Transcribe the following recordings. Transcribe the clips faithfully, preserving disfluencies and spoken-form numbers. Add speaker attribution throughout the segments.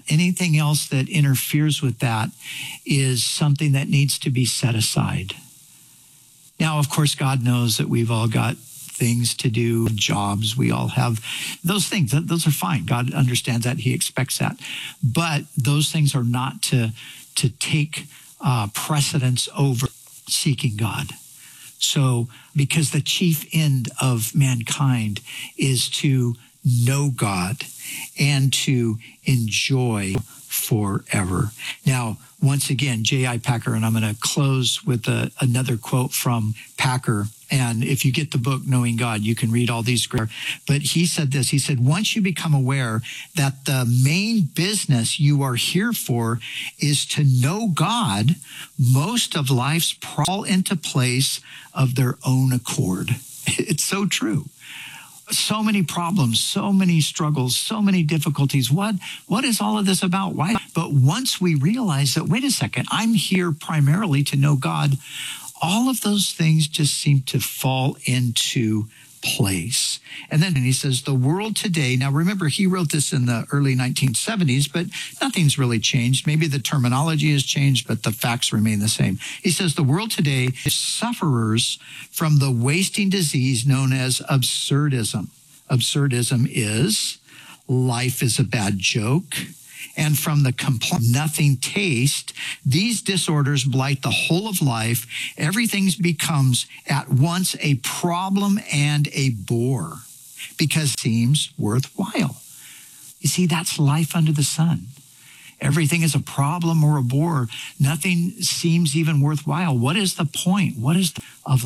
Speaker 1: anything else that interferes with that is something that needs to be set aside. Now, of course, God knows that we've all got things to do, jobs. We all have those things. Those are fine. God understands that. He expects that. But those things are not to, to take uh, precedence over seeking God. So, because the chief end of mankind is to know God and to enjoy forever. Now, once again, J I. Packer, and I'm going to close with a, another quote from Packer. And if you get the book, Knowing God, you can read all these. But he said this, he said, once you become aware that the main business you are here for is to know God, most of life's fall into place of their own accord. It's so true. So many problems, so many struggles, so many difficulties. What, what is all of this about? Why? But once we realize that, wait a second, I'm here primarily to know God, all of those things just seem to fall into place. And then he says, the world today, now remember, he wrote this in the early nineteen seventies, but nothing's really changed. Maybe the terminology has changed, but the facts remain the same. He says, the world today is sufferers from the wasting disease known as absurdism. Absurdism is life is a bad joke. And from the complete nothing taste, these disorders blight the whole of life. Everything becomes at once a problem and a bore because it seems worthwhile. You see, that's life under the sun. Everything is a problem or a bore. Nothing seems even worthwhile. What is the point? What is the, of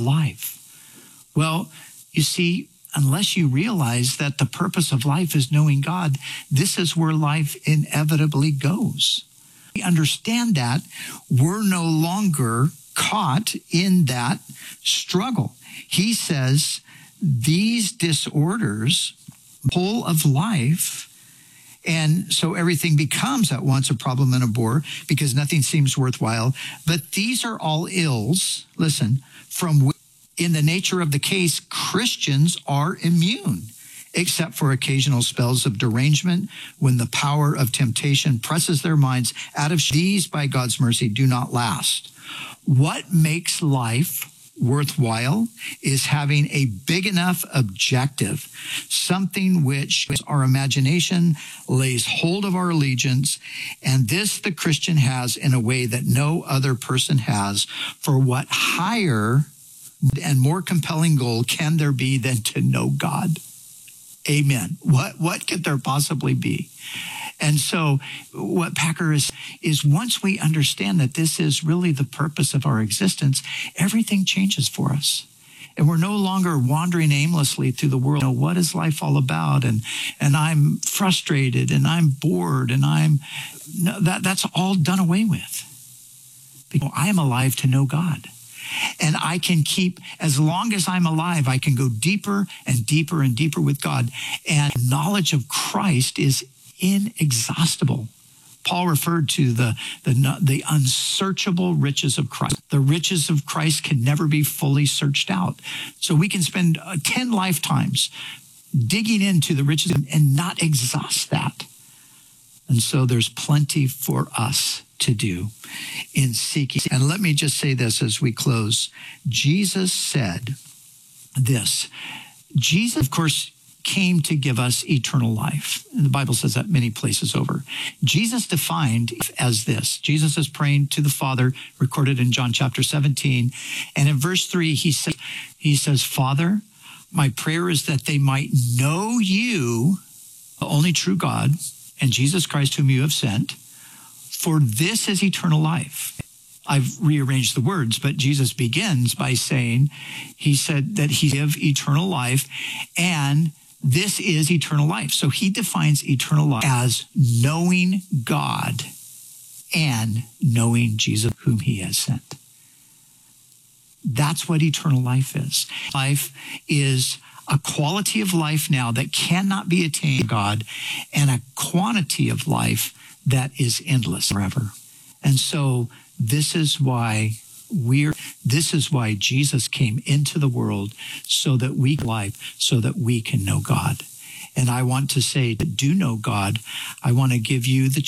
Speaker 1: life? Well, you see, unless you realize that the purpose of life is knowing God, this is where life inevitably goes. We understand that we're no longer caught in that struggle. He says these disorders, whole of life, and so everything becomes at once a problem and a bore because nothing seems worthwhile. But these are all ills, listen, from which in the nature of the case, Christians are immune, except for occasional spells of derangement when the power of temptation presses their minds out of these, by God's mercy, do not last. What makes life worthwhile is having a big enough objective, something which our imagination lays hold of our allegiance, and this the Christian has in a way that no other person has. For what higher and more compelling goal can there be than to know God? Amen. What what could there possibly be? And so what Packer is, is once we understand that this is really the purpose of our existence, everything changes for us. And we're no longer wandering aimlessly through the world. You know, what is life all about? And and I'm frustrated and I'm bored and I'm, no, that that's all done away with. Because I am alive to know God. And I can keep, as long as I'm alive, I can go deeper and deeper and deeper with God. And knowledge of Christ is inexhaustible. Paul referred to the, the, the unsearchable riches of Christ. The riches of Christ can never be fully searched out. So we can spend uh, ten lifetimes digging into the riches and, and not exhaust that. And so there's plenty for us to do in seeking. And let me just say this as we close. Jesus said this. Jesus, of course, came to give us eternal life. And the Bible says that many places over. Jesus defined as this. Jesus is praying to the Father, recorded in John chapter seventeen. And in verse three, he says, he says, Father, my prayer is that they might know you, the only true God, and Jesus Christ whom you have sent. For this is eternal life. I've rearranged the words, but Jesus begins by saying, he said that he gave eternal life, and this is eternal life. So he defines eternal life as knowing God and knowing Jesus whom he has sent. That's what eternal life is. Life is a quality of life now that cannot be attained by God, and a quantity of life that is endless forever. And so this is why we're, this is why Jesus came into the world, so that we can life, so that we can know God. And I want to say, to do know God, I want to give you the